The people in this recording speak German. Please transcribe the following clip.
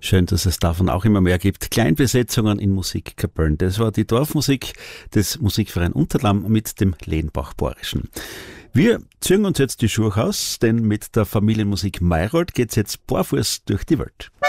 Schön, dass es davon auch immer mehr gibt. Kleinbesetzungen in Musikkapellen. Das war die Dorfmusik des Musikverein Unterlamm mit dem Lehnbach-Borischen. Wir ziehen uns jetzt die Schuhe aus, denn mit der Familienmusik Mayrold geht's jetzt barfuß durch die Welt.